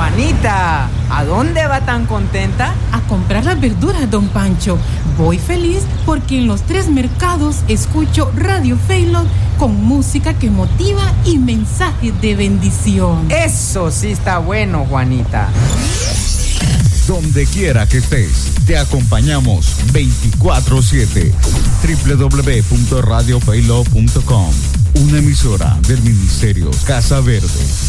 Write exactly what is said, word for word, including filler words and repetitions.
Juanita, ¿a dónde va tan contenta? A comprar las verduras, don Pancho. Voy feliz porque en los tres mercados escucho Radio Faylon con música que motiva y mensajes de bendición. Eso sí está bueno, Juanita. Donde quiera que estés, te acompañamos veinticuatro siete. doble u doble u doble u punto radio faylon punto com, una emisora del Ministerio Casa Verde.